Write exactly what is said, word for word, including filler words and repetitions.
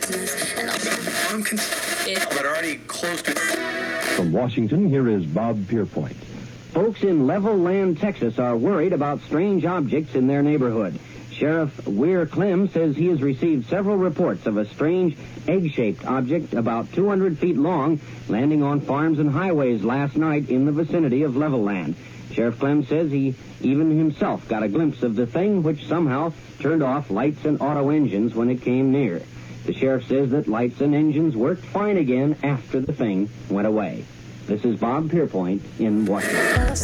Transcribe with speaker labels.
Speaker 1: And I'm concerned, but already close to...
Speaker 2: From Washington, here is Bob Pierpoint.
Speaker 3: Folks in Level Land, Texas are worried about strange objects in their neighborhood. Sheriff Weir Clem says he has received several reports of a strange egg-shaped object about two hundred feet long landing on farms and highways last night in the vicinity of Level Land. Sheriff Clem says he even himself got a glimpse of the thing, which somehow turned off lights and auto engines when it came near. The sheriff says that lights and engines worked fine again after the thing went away. This is Bob Pierpoint in Washington.